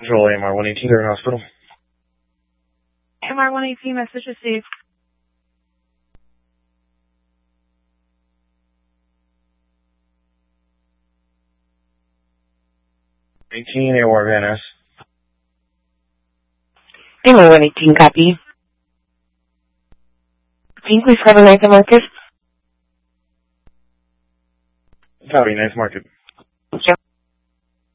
Control AMR 118, Garden Hospital. AMR 118, message received. 18, AOR Van Ness. AMR 118, copy. Can you please cover Ninth Market? Copy, Ninth Market. Thank you.